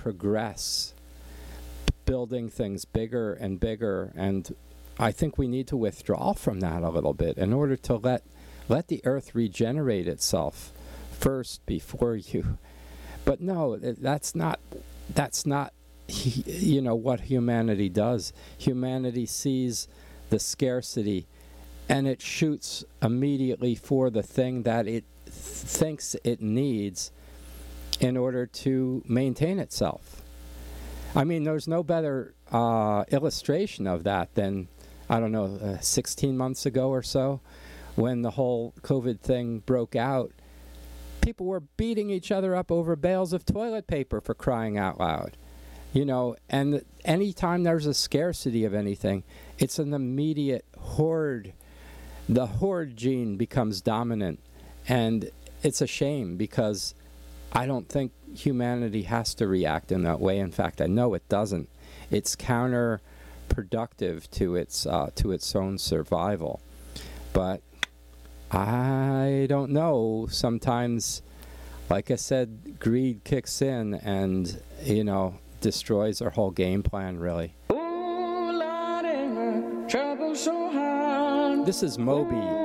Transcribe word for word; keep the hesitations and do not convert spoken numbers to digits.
progress, building things bigger and bigger, and I think we need to withdraw from that a little bit in order to let let the earth regenerate itself first before you. But no, that's not that's not you know what humanity does. Humanity sees the scarcity and it shoots immediately for the thing that it th- thinks it needs in order to maintain itself. I mean, there's no better uh, illustration of that than, I don't know, uh, sixteen months ago or so, when the whole COVID thing broke out. People were beating each other up over bales of toilet paper, for crying out loud. You know, and anytime there's a scarcity of anything, it's an immediate hoard. The hoard gene becomes dominant, and it's a shame because I don't think humanity has to react in that way. In fact, I know it doesn't. It's counterproductive to its uh, to its own survival. But I don't know. Sometimes, like I said, greed kicks in and, you know, destroys our whole game plan, really. Oh, Lord, ain't my trouble so hard. This is Moby